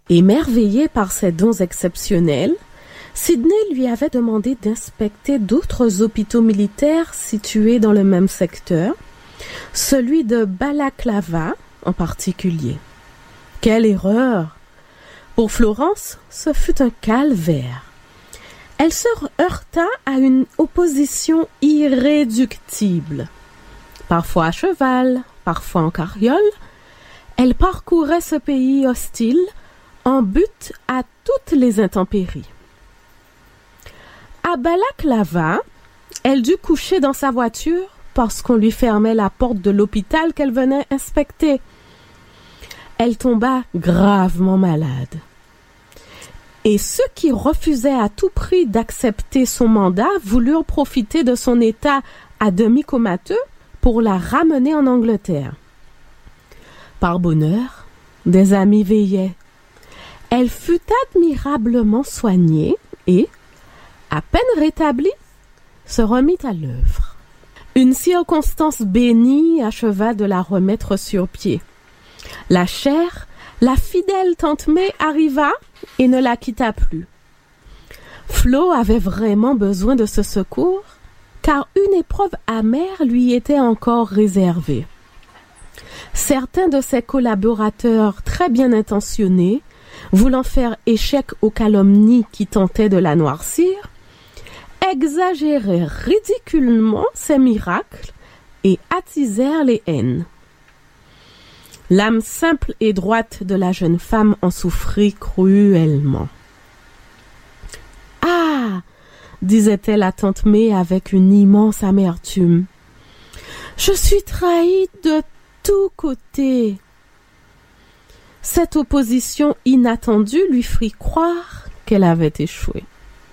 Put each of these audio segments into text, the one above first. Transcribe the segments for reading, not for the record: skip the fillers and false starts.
Émerveillé par ses dons exceptionnels, Sidney lui avait demandé d'inspecter d'autres hôpitaux militaires situés dans le même secteur, celui de Balaklava en particulier. Quelle erreur! Pour Florence, ce fut un calvaire. Elle se heurta à une opposition irréductible. Parfois à cheval, parfois en carriole, elle parcourait ce pays hostile en butte à toutes les intempéries. À Balaklava, elle dut coucher dans sa voiture parce qu'on lui fermait la porte de l'hôpital qu'elle venait inspecter. Elle tomba gravement malade. Et ceux qui refusaient à tout prix d'accepter son mandat voulurent profiter de son état à demi comateux pour la ramener en Angleterre. Par bonheur, des amis veillaient. Elle fut admirablement soignée et, à peine rétablie, se remit à l'œuvre. Une circonstance bénie acheva de la remettre sur pied. La chère, la fidèle tante May arriva et ne la quitta plus. Flo avait vraiment besoin de ce secours, car une épreuve amère lui était encore réservée. Certains de ses collaborateurs très bien intentionnés, voulant faire échec aux calomnies qui tentaient de la noircir, exagérèrent ridiculement ses miracles et attisèrent les haines. L'âme simple et droite de la jeune femme en souffrit cruellement. « Ah !» disait-elle à tante May avec une immense amertume. « Je suis trahie de tous côtés. » Cette opposition inattendue lui fit croire qu'elle avait échoué.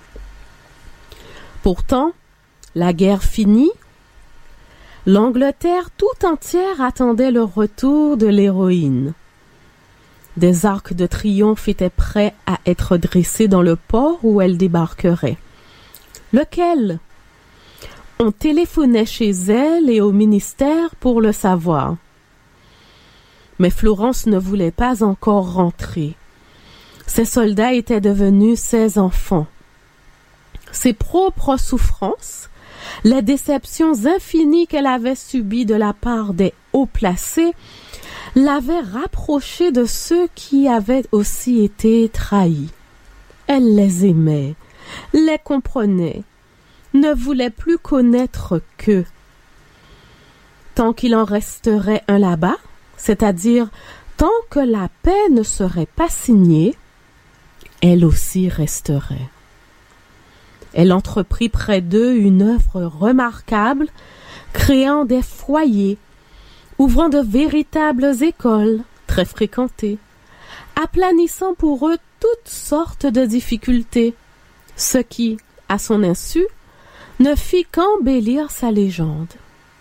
Pourtant, la guerre finie, l'Angleterre tout entière attendait le retour de l'héroïne. Des arcs de triomphe étaient prêts à être dressés dans le port où elle débarquerait. Lequel? On téléphonait chez elle et au ministère pour le savoir. Mais Florence ne voulait pas encore rentrer. Ses soldats étaient devenus ses enfants. Ses propres souffrances, les déceptions infinies qu'elle avait subies de la part des hauts placés, l'avaient rapprochée de ceux qui avaient aussi été trahis. Elle les aimait, les comprenait, ne voulait plus connaître qu'eux. Tant qu'il en resterait un là-bas, c'est-à-dire tant que la paix ne serait pas signée, elle aussi resterait. Elle entreprit près d'eux une œuvre remarquable, créant des foyers, ouvrant de véritables écoles, très fréquentées, aplanissant pour eux toutes sortes de difficultés, ce qui, à son insu, ne fit qu'embellir sa légende.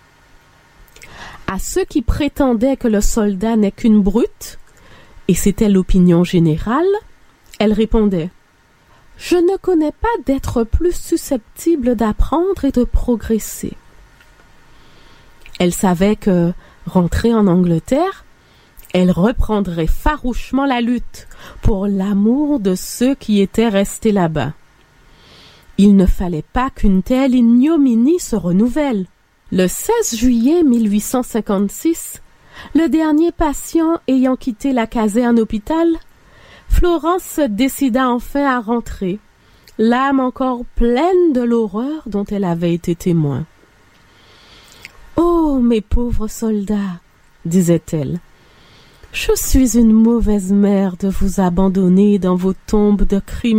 À ceux qui prétendaient que le soldat n'est qu'une brute, et c'était l'opinion générale, elle répondait: « Je ne connais pas d'être plus susceptible d'apprendre et de progresser. » Elle savait que, rentrée en Angleterre, elle reprendrait farouchement la lutte pour l'amour de ceux qui étaient restés là-bas. Il ne fallait pas qu'une telle ignominie se renouvelle. Le 16 juillet 1856, le dernier patient ayant quitté la caserne hôpital, Florence se décida enfin à rentrer, l'âme encore pleine de l'horreur dont elle avait été témoin. « Oh, mes pauvres soldats !» disait-elle. « Je suis une mauvaise mère de vous abandonner dans vos tombes de Crimée. »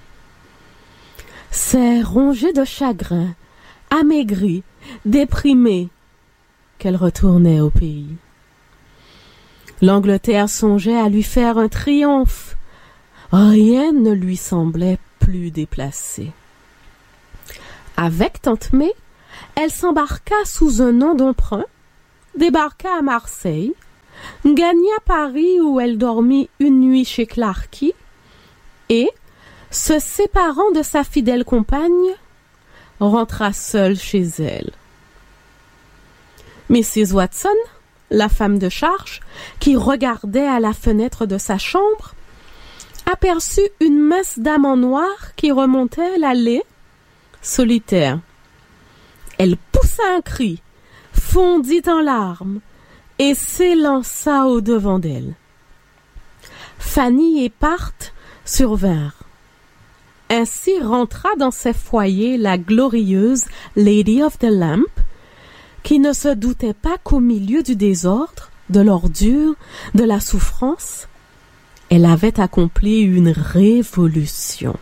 C'est rongée de chagrin, amaigrie, déprimée, qu'elle retournait au pays. L'Angleterre songeait à lui faire un triomphe. Rien ne lui semblait plus déplacé. Avec tante May, elle s'embarqua sous un nom d'emprunt, débarqua à Marseille, gagna Paris où elle dormit une nuit chez Clarky et, se séparant de sa fidèle compagne, rentra seule chez elle. Mrs. Watson, la femme de charge, qui regardait à la fenêtre de sa chambre, aperçut une mince dame en noir qui remontait l'allée solitaire. Elle poussa un cri, fondit en larmes et s'élança au-devant d'elle. Fanny et Parthe survinrent. Ainsi rentra dans ses foyers la glorieuse Lady of the Lamp, qui ne se doutait pas qu'au milieu du désordre, de l'ordure, de la souffrance, elle avait accompli une révolution.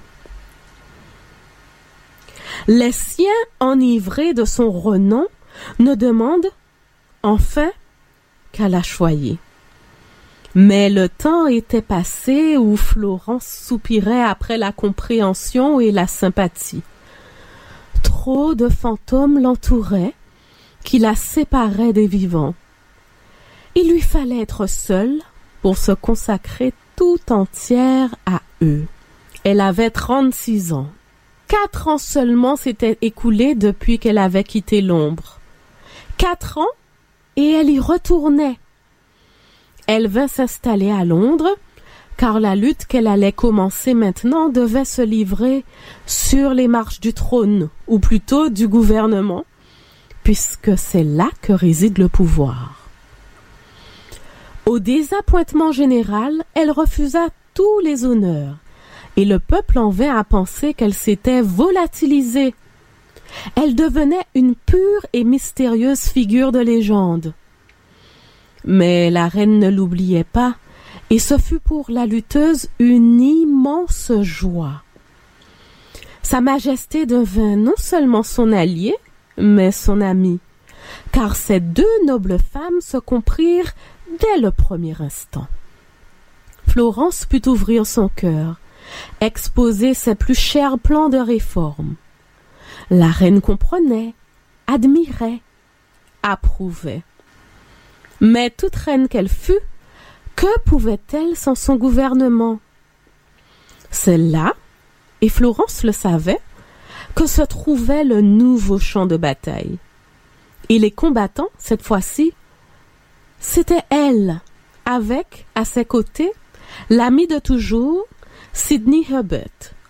Les siens, enivrés de son renom, ne demandent, enfin, qu'à la choyer. Mais le temps était passé où Florence soupirait après la compréhension et la sympathie. Trop de fantômes l'entouraient, qui la séparaient des vivants. Il lui fallait être seule pour se consacrer tout entière à eux. Elle avait 36 ans. 4 ans seulement s'étaient écoulés depuis qu'elle avait quitté l'ombre. 4 ans, et elle y retournait. Elle vint s'installer à Londres, car la lutte qu'elle allait commencer maintenant devait se livrer sur les marches du trône, ou plutôt du gouvernement, puisque c'est là que réside le pouvoir. Au désappointement général, elle refusa tous les honneurs, et le peuple en vint à penser qu'elle s'était volatilisée. Elle devenait une pure et mystérieuse figure de légende. Mais la reine ne l'oubliait pas, et ce fut pour la lutteuse une immense joie. Sa Majesté devint non seulement son alliée, mais son amie, car ces 2 nobles femmes se comprirent dès le premier instant. Florence put ouvrir son cœur, exposer ses plus chers plans de réforme. La reine comprenait, admirait, approuvait. Mais toute reine qu'elle fût, que pouvait-elle sans son gouvernement? C'est là, et Florence le savait, que se trouvait le nouveau champ de bataille. Et les combattants, cette fois-ci, c'était elle, avec, à ses côtés, l'amie de toujours, Sidney Herbert.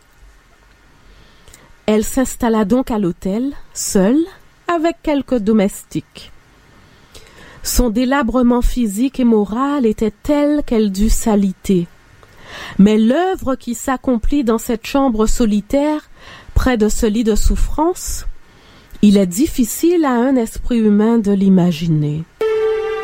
Elle s'installa donc à l'hôtel, seule, avec quelques domestiques. Son délabrement physique et moral était tel qu'elle dut s'aliter. Mais l'œuvre qui s'accomplit dans cette chambre solitaire, près de ce lit de souffrance, il est difficile à un esprit humain de l'imaginer.